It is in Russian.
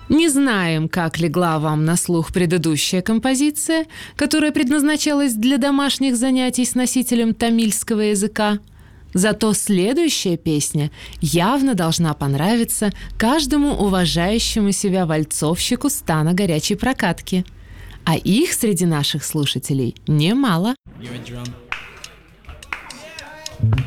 Не знаем, как легла вам на слух предыдущая композиция, которая предназначалась для домашних занятий с носителем тамильского языка. Зато следующая песня явно должна понравиться каждому уважающему себя вальцовщику стана горячей прокатки. А их среди наших слушателей немало.